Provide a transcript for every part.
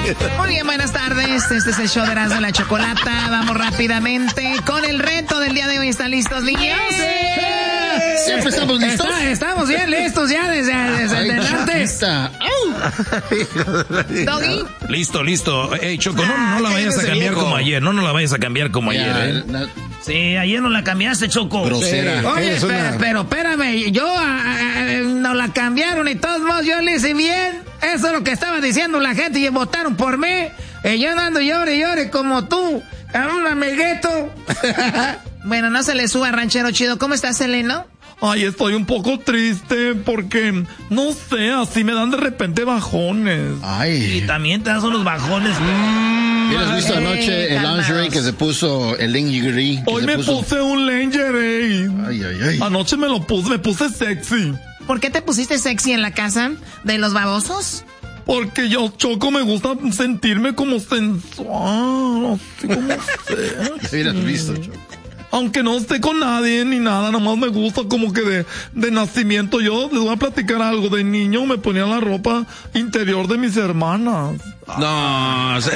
Muy bien, buenas tardes. Este es el show de Erasmo y la Chocolata. Vamos rápidamente con el reto del día de hoy. ¿Están listos, niños? ¡Sí! ¿Siempre estamos listos? Estamos bien listos ya desde antes. ¿Doggy? Listo. Choco, no la vayas a cambiar como ayer. No la vayas a cambiar como ayer, Sí, ayer no la cambiaste, Choco. Grosera. Sí. Oye, pero espérame, yo no la cambiaron y todos modos yo le hice bien. Eso es lo que estaba diciendo la gente y votaron por mí. Yo no ando llore como tú, un amiguito. Bueno, no se le suba, ranchero chido. ¿Cómo estás, Seleno? Ay, estoy un poco triste porque, no sé, así me dan de repente bajones. Ay. Y también te dan los bajones. ¿Has visto anoche el lingerie que se puso, el lingerie? Hoy me puse un lingerie. Ay. Anoche me puse sexy. ¿Por qué te pusiste sexy en la casa de los babosos? Porque yo, Choco, me gusta sentirme como sensual, así como sexy. Hubieras visto, Choco. Aunque no esté con nadie ni nada, nada más me gusta como que de nacimiento. Yo les voy a platicar algo. De niño me ponía la ropa interior de mis hermanas. No más.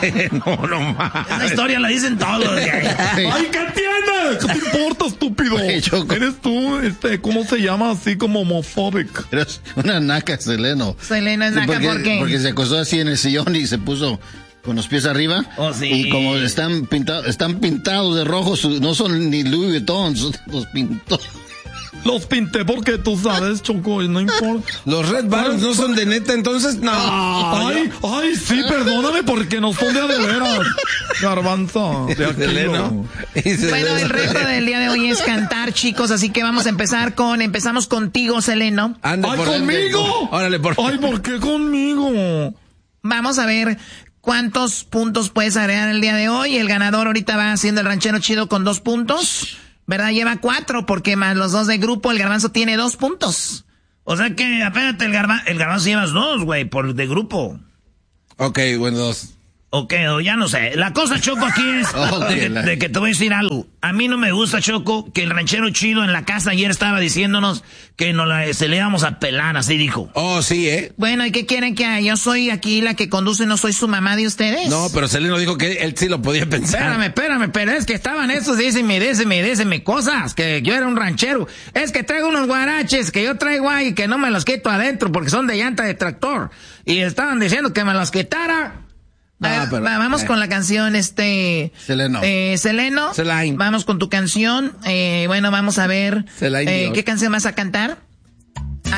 Esa historia la dicen todos. ¡Ay, qué tienes! ¿Qué te importa, estúpido? Hey, Eres tú, ¿cómo se llama? Así como homofóbico. Eres una naca, Seleno. Seleno es naca, ¿por qué? Porque se acostó así en el sillón y se puso con los pies arriba. Oh, sí. Y como están pintados de rojo, no son ni Louis Vuitton, los pintó. Los pinté porque tú sabes, Choco, y no importa. ¿Los Red Barons no son de neta entonces? No. Ay, sí, perdóname porque no son de veras. Garbanzo. De aquí, Seleno. Bueno, el reto del día de hoy es cantar, chicos, así que vamos a empezamos contigo, Seleno. Anda, ¡Ay, conmigo! Órale, Ay, ¿por qué conmigo? Vamos a ver cuántos puntos puedes agregar el día de hoy. El ganador ahorita va haciendo el ranchero chido con 2 puntos. ¿Verdad? Lleva 4 porque más los 2 de grupo, el garbanzo tiene 2 puntos. O sea que, apénate, el garbanzo llevas 2, güey, por de grupo. Ok, bueno, 2. Ok, ya no sé. La cosa, Choco, aquí es de que te voy a decir algo. A mí no me gusta, Choco, que el ranchero chido en la casa ayer estaba diciéndonos que se le íbamos a pelar, así dijo. Oh, sí, Bueno, ¿y qué quieren que haga? Yo soy aquí la que conduce, no soy su mamá de ustedes. No, pero Seleno dijo que él sí lo podía pensar. Espérame, pero es que estaban esos, díceme cosas, que yo era un ranchero. Es que traigo unos guaraches que yo traigo ahí que no me los quito adentro porque son de llanta de tractor. Y estaban diciendo que me los quitara. Vamos con la canción, Seleno. Seleno. Celine. Vamos con tu canción. Bueno, vamos a ver. ¿Qué canción vas a cantar?